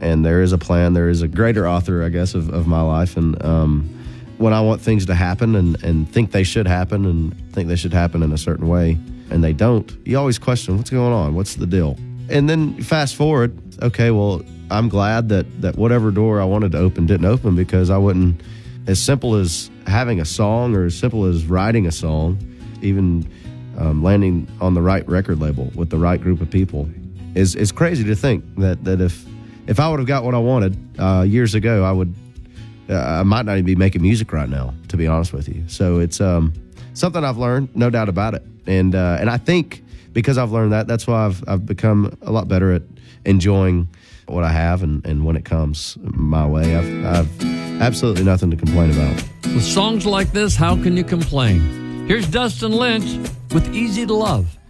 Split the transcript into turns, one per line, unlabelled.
and there is a plan. There is a greater author, I guess, of my life. And when I want things to happen and think they should happen and think they should happen in a certain way, and they don't, you always question, what's going on? What's the deal? And then fast forward, okay, well, I'm glad that whatever door I wanted to open didn't open, because I wouldn't, as simple as having a song or as simple as writing a song, even landing on the right record label with the right group of people, is crazy to think that if I would have got what I wanted years ago, I might not even be making music right now, to be honest with you. So it's something I've learned, no doubt about it. And I think because I've learned that, that's why I've become a lot better at enjoying what I have, and when it comes my way, I've absolutely nothing to complain about.
With songs like this, how can you complain? Here's Dustin Lynch with Easy to Love.